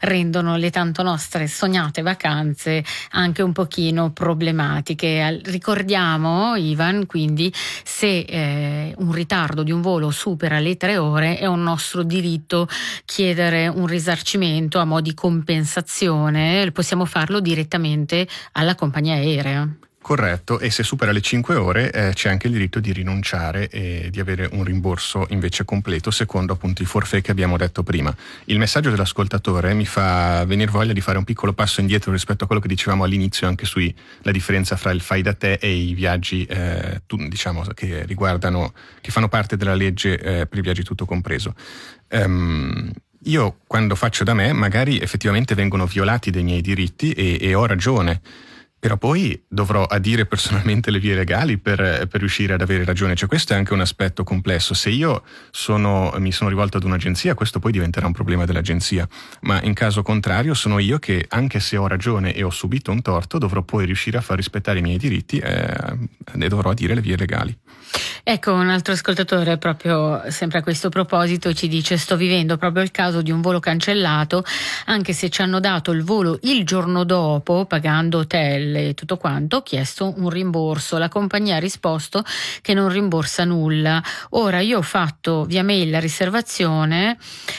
rendono le tanto nostre sognate vacanze anche un pochino problematiche. Ricordiamo, Ivan, quindi, se un ritardo di un volo supera le 3 ore è un nostro diritto chiedere un risarcimento a mo' di compensazione, possiamo farlo direttamente alla compagnia aerea. Corretto, e se supera le 5 ore c'è anche il diritto di rinunciare e di avere un rimborso invece completo secondo appunto i forfait che abbiamo detto prima. Il messaggio dell'ascoltatore mi fa venire voglia di fare un piccolo passo indietro rispetto a quello che dicevamo all'inizio anche sui la differenza fra il fai da te e i viaggi diciamo che riguardano, che fanno parte della legge per i viaggi tutto compreso. Io quando faccio da me magari effettivamente vengono violati dei miei diritti e ho ragione. Però poi dovrò adire personalmente le vie legali per riuscire ad avere ragione. Cioè questo è anche un aspetto complesso. Se io mi sono rivolto ad un'agenzia, questo poi diventerà un problema dell'agenzia. Ma in caso contrario sono io che, anche se ho ragione e ho subito un torto, dovrò poi riuscire a far rispettare i miei diritti e dovrò adire le vie legali. Ecco, un altro ascoltatore proprio sempre a questo proposito ci dice: sto vivendo proprio il caso di un volo cancellato, anche se ci hanno dato il volo il giorno dopo, pagando hotel e tutto quanto, ho chiesto un rimborso. La compagnia ha risposto che non rimborsa nulla. Ora io ho fatto via mail la riservazione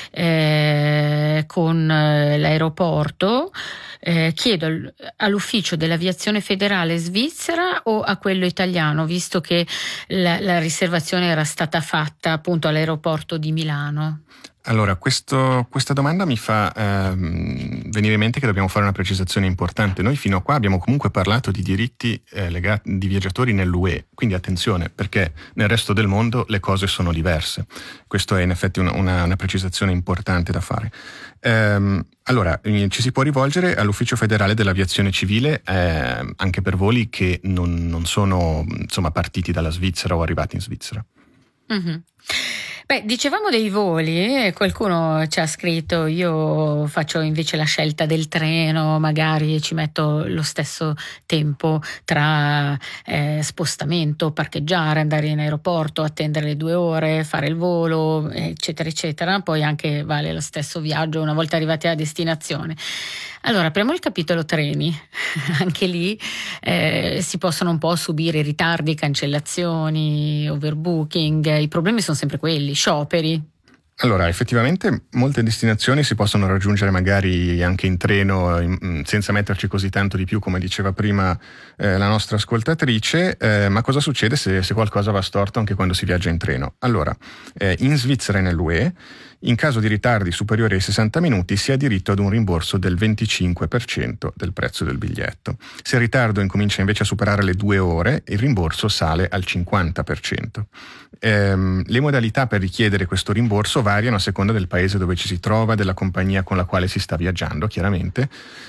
con l'aeroporto. Chiedo all'ufficio dell'aviazione federale svizzera o a quello italiano, visto che la riservazione era stata fatta appunto all'aeroporto di Milano? Allora, questa domanda mi fa venire in mente che dobbiamo fare una precisazione importante. Noi fino a qua abbiamo comunque parlato di diritti legati di viaggiatori nell'UE, quindi attenzione, perché nel resto del mondo le cose sono diverse. Questo è in effetti una precisazione importante da fare. Allora, ci si può rivolgere all'Ufficio federale dell'aviazione civile anche per voli che non sono insomma partiti dalla Svizzera o arrivati in Svizzera. Mm-hmm. Beh, dicevamo dei voli, qualcuno ci ha scritto: io faccio invece la scelta del treno, magari ci metto lo stesso tempo tra spostamento, parcheggiare, andare in aeroporto, attendere le 2 ore, fare il volo, eccetera eccetera, poi anche vale lo stesso viaggio una volta arrivati alla destinazione. Allora, apriamo il capitolo treni. Anche lì si possono un po' subire ritardi, cancellazioni, overbooking. I problemi sono sempre quelli, scioperi. Allora, effettivamente molte destinazioni si possono raggiungere magari anche in treno senza metterci così tanto di più, come diceva prima la nostra ascoltatrice, ma cosa succede se qualcosa va storto anche quando si viaggia in treno? Allora, in Svizzera e nell'UE, in caso di ritardi superiori ai 60 minuti si ha diritto ad un rimborso del 25% del prezzo del biglietto. Se il ritardo incomincia invece a superare le 2 ore, il rimborso sale al 50%. Le modalità per richiedere questo rimborso variano a seconda del paese dove ci si trova, della compagnia con la quale si sta viaggiando, chiaramente.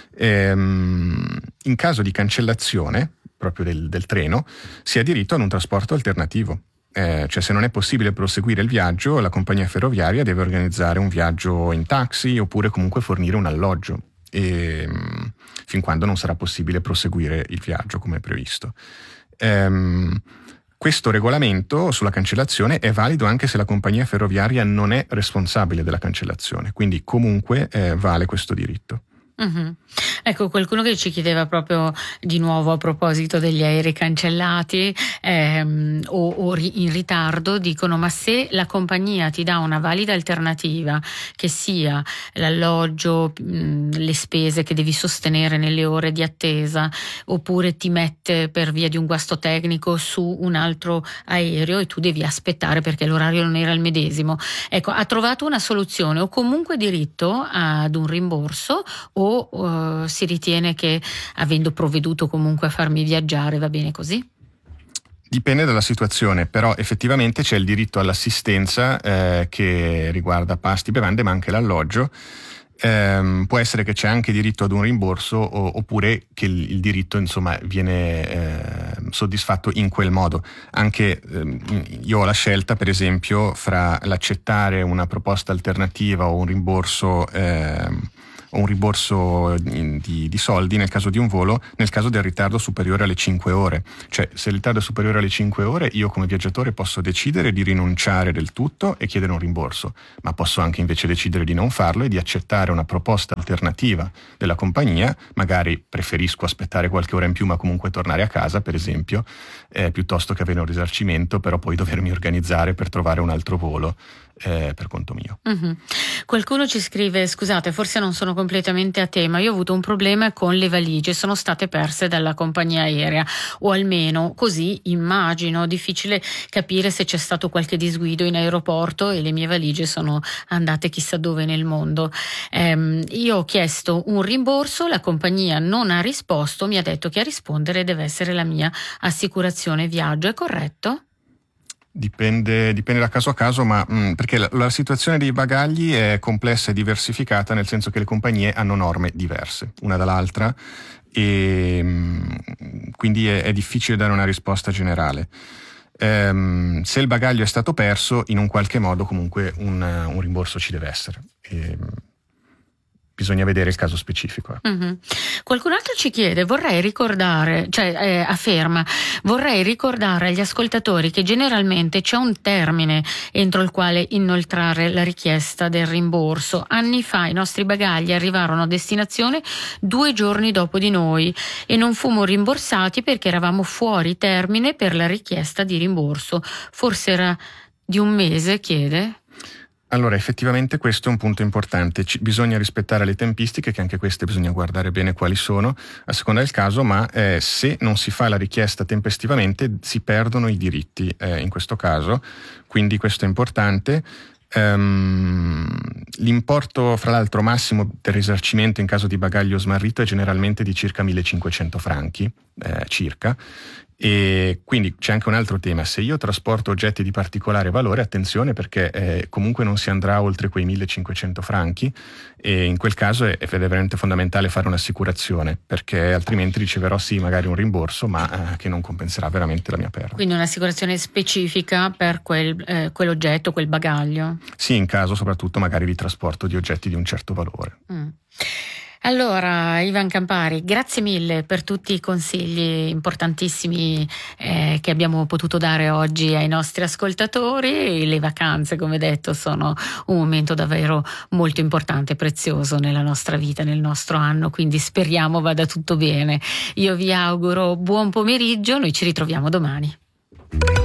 In caso di cancellazione proprio del treno, si ha diritto ad un trasporto alternativo. Cioè, se non è possibile proseguire il viaggio, la compagnia ferroviaria deve organizzare un viaggio in taxi oppure comunque fornire un alloggio, fin quando non sarà possibile proseguire il viaggio come previsto. Questo regolamento sulla cancellazione è valido anche se la compagnia ferroviaria non è responsabile della cancellazione, quindi comunque vale questo diritto. Mm-hmm. Ecco, qualcuno che ci chiedeva proprio di nuovo a proposito degli aerei cancellati o in ritardo, dicono: ma se la compagnia ti dà una valida alternativa, che sia l'alloggio, le spese che devi sostenere nelle ore di attesa, oppure ti mette per via di un guasto tecnico su un altro aereo e tu devi aspettare perché l'orario non era il medesimo, ecco, ha trovato una soluzione o comunque diritto ad un rimborso o si ritiene che, avendo provveduto comunque a farmi viaggiare, va bene così? Dipende dalla situazione, però effettivamente c'è il diritto all'assistenza che riguarda pasti, bevande, ma anche l'alloggio. Può essere che c'è anche diritto ad un rimborso oppure che il diritto insomma viene soddisfatto in quel modo. Anche io ho la scelta, per esempio, fra l'accettare una proposta alternativa o un rimborso o un rimborso di soldi nel caso di un volo, nel caso del ritardo superiore alle 5 ore. Cioè, se il ritardo è superiore alle 5 ore, io come viaggiatore posso decidere di rinunciare del tutto e chiedere un rimborso, ma posso anche invece decidere di non farlo e di accettare una proposta alternativa della compagnia. Magari preferisco aspettare qualche ora in più ma comunque tornare a casa, per esempio, piuttosto che avere un risarcimento, però poi dovermi organizzare per trovare un altro volo per conto mio. Qualcuno ci scrive: scusate, forse non sono completamente a tema, io ho avuto un problema con le valigie, sono state perse dalla compagnia aerea, o almeno così immagino. Difficile capire se c'è stato qualche disguido in aeroporto e le mie valigie sono andate chissà dove nel mondo. Io ho chiesto un rimborso, la compagnia non ha risposto, mi ha detto che a rispondere deve essere la mia assicurazione viaggio. È corretto? Dipende da caso a caso, ma perché la situazione dei bagagli è complessa e diversificata, nel senso che le compagnie hanno norme diverse una dall'altra e quindi è difficile dare una risposta generale. Se il bagaglio è stato perso, in un qualche modo comunque un rimborso ci deve essere. Bisogna vedere il caso specifico. Qualcun altro ci chiede, afferma, vorrei ricordare agli ascoltatori che generalmente c'è un termine entro il quale inoltrare la richiesta del rimborso. Anni fa i nostri bagagli arrivarono a destinazione 2 giorni dopo di noi e non fummo rimborsati perché eravamo fuori termine per la richiesta di rimborso. Forse era di 1 mese, chiede? Allora, effettivamente questo è un punto importante. Bisogna rispettare le tempistiche, che anche queste bisogna guardare bene quali sono, a seconda del caso, ma se non si fa la richiesta tempestivamente si perdono i diritti in questo caso, quindi questo è importante. L'importo, fra l'altro, massimo del risarcimento in caso di bagaglio smarrito è generalmente di circa 1.500 franchi, circa. E quindi c'è anche un altro tema: se io trasporto oggetti di particolare valore, attenzione, perché comunque non si andrà oltre quei 1.500 franchi e in quel caso è veramente fondamentale fare un'assicurazione, perché altrimenti riceverò sì magari un rimborso ma che non compenserà veramente la mia perdita. Quindi un'assicurazione specifica per quell'oggetto, quel bagaglio? Sì, in caso soprattutto magari di trasporto di oggetti di un certo valore. Allora, Ivan Campari, grazie mille per tutti i consigli importantissimi che abbiamo potuto dare oggi ai nostri ascoltatori. Le vacanze, come detto, sono un momento davvero molto importante e prezioso nella nostra vita, nel nostro anno, quindi speriamo vada tutto bene. Io vi auguro buon pomeriggio, noi ci ritroviamo domani.